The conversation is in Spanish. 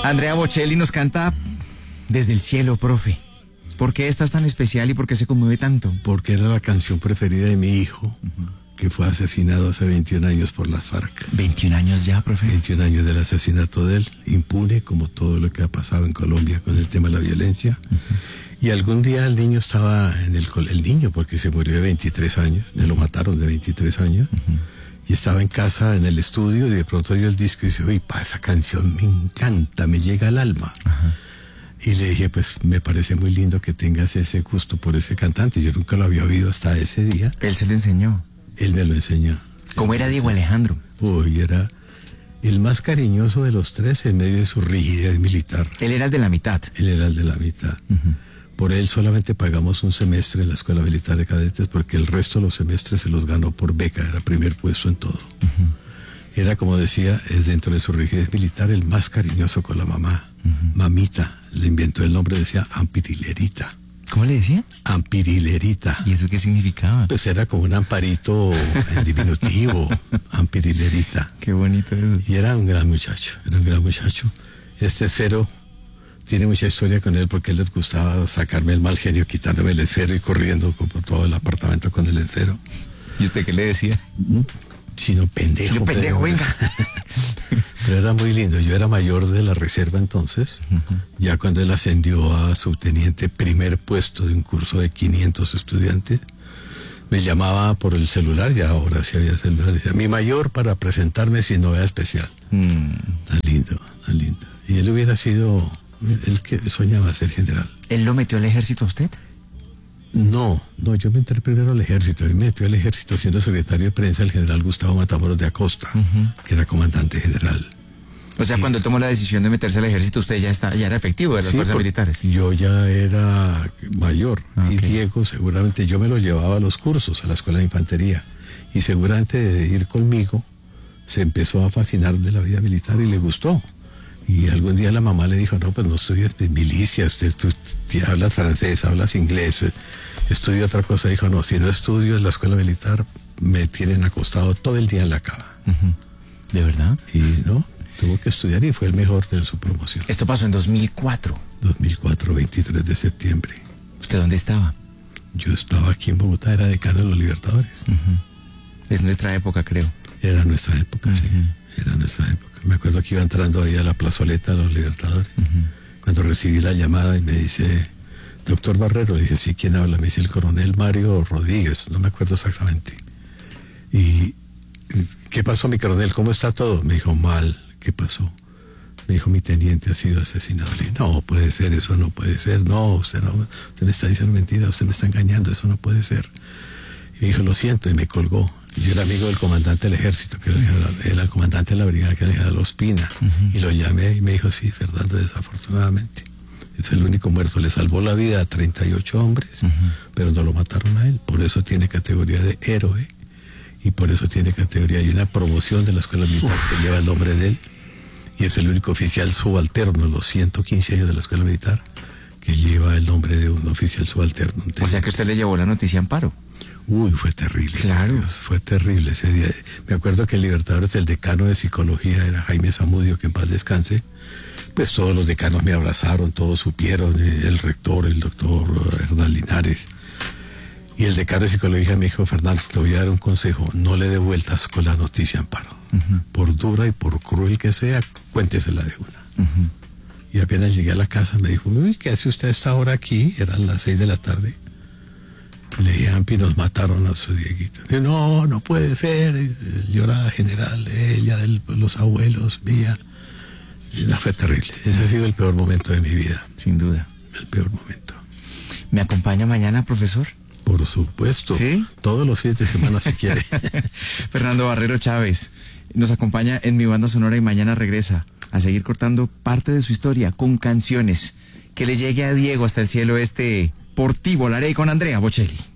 Andrea Bocelli nos canta Desde el cielo, profe. ¿Por qué esta es tan especial y por qué se conmueve tanto? Porque era la canción preferida de mi hijo, que fue asesinado hace 21 años por las FARC. 21 años ya, profe. 21 años del asesinato de él, impune como todo lo que ha pasado en Colombia con el tema de la violencia. Y algún día el niño estaba en el niño, porque se murió de 23 años, me lo mataron de 23 años, y estaba en casa, en el estudio, y de pronto oyó el disco y dice, uy, esa canción me encanta, me llega al alma. Y le dije, pues me parece muy lindo que tengas ese gusto por ese cantante. Yo nunca lo había oído hasta ese día. Él se lo enseñó. Él me lo enseñó. ¿Cómo era Diego Alejandro? Uy, era el más cariñoso de los tres en medio de su rigidez militar. Él era el de la mitad. Él era el de la mitad. Por él solamente pagamos un semestre en la Escuela Militar de Cadetes porque el resto de los semestres se los ganó por beca, era primer puesto en todo. Era, como decía, es dentro de su rigidez militar el más cariñoso con la mamá. Mamita, le inventó el nombre, decía Ampirilerita. ¿Cómo le decía? Ampirilerita. ¿Y eso qué significaba? Pues era como un amparito en diminutivo, Ampirilerita. Qué bonito eso. Y era un gran muchacho, era un gran muchacho. Este Cero tiene mucha historia con él porque él les gustaba sacarme el mal genio, quitándome el esfero y corriendo por todo el apartamento con el esfero. ¿Y usted qué le decía? Sino pendejo. Sino pendejo, venga. Pero era muy lindo. Yo era mayor de la reserva entonces, ya cuando él ascendió a subteniente, primer puesto de un curso de 500 estudiantes, me llamaba por el celular, ya ahora sí había celular, decía, mi mayor para presentarme sin novedad especial. Tan lindo, tan lindo. Y él hubiera sido, él que soñaba ser general. ¿Él lo metió al ejército a usted? No, yo me entré primero al ejército. A mí me metió al ejército siendo secretario de prensa el general Gustavo Matamoros de Acosta, que era comandante general. O sea, cuando tomó la decisión de meterse al ejército, usted ya era efectivo de las fuerzas militares. Yo ya era mayor. Y Diego, seguramente yo me lo llevaba a los cursos, a la escuela de infantería. Y seguramente de ir conmigo, se empezó a fascinar de la vida militar y le gustó. Y algún día la mamá le dijo, no, pues no estudias milicias, tú hablas francés, hablas inglés, estudia otra cosa. Dijo, no, si no estudio en la escuela militar, me tienen acostado todo el día en la cama. ¿De verdad? Y no, tuvo que estudiar y fue el mejor de su promoción. Esto pasó en 2004. 2004, 23 de septiembre. ¿Usted dónde estaba? Yo estaba aquí en Bogotá, era decano de los Libertadores. Es nuestra época, creo. Era nuestra época, sí, era nuestra época. Me acuerdo que iba entrando ahí a la plazoleta de los Libertadores, cuando recibí la llamada y me dice, doctor Barrero, le dije, sí, ¿quién habla? Me dice el coronel Mario Rodríguez, no me acuerdo exactamente. Y, ¿qué pasó, mi coronel? ¿Cómo está todo? Me dijo, mal. ¿Qué pasó? Me dijo, mi teniente ha sido asesinado. Le dije, no puede ser, eso no puede ser. No, usted me está diciendo mentira, usted me está engañando, eso no puede ser. Y me dijo, lo siento, y me colgó. Yo era amigo del comandante del ejército, que era el comandante de la brigada, que era el general Ospina. Y lo llamé y me dijo, sí, Fernando, desafortunadamente es el único muerto. Le salvó la vida a 38 hombres, pero no lo mataron a él. Por eso tiene categoría de héroe y por eso tiene categoría. Hay una promoción de la escuela militar que lleva el nombre de él y es el único oficial subalterno en los 115 años de la escuela militar que lleva el nombre de un oficial subalterno. O sea que usted le llevó la noticia a Amparo. Uy, fue terrible. Claro. Dios, fue terrible ese día. Me acuerdo que el Libertadores, el decano de psicología era Jaime Zamudio, que en paz descanse. Pues todos los decanos me abrazaron, todos supieron, el rector, el doctor Hernán Linares. Y el decano de psicología me dijo, Fernando, te voy a dar un consejo, no le dé vueltas con la noticia Amparo. Por dura y por cruel que sea, cuéntesela de una. Y apenas llegué a la casa me dijo, uy, ¿qué hace usted a esta hora aquí? Eran las 6 de la tarde. Le dije, Ampi, nos mataron a su Dieguito. Y no puede ser. Lloraba general, ella, los abuelos, mía. Y fue terrible. Ese ha sido el peor momento de mi vida. Sin duda. El peor momento. ¿Me acompaña mañana, profesor? Por supuesto. ¿Sí? Todos los fines de semana si quiere. Fernando Barrero Chávez nos acompaña en Mi Banda Sonora y mañana regresa a seguir cortando parte de su historia con canciones. Que le llegue a Diego hasta el cielo Por ti volaré con Andrea Bocelli.